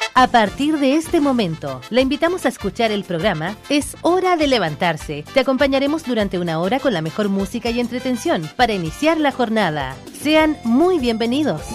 A partir de este momento, la invitamos a escuchar el programa Es Hora de Levantarse. Te acompañaremos durante una hora con la mejor música y entretención para iniciar la jornada. Sean muy bienvenidos.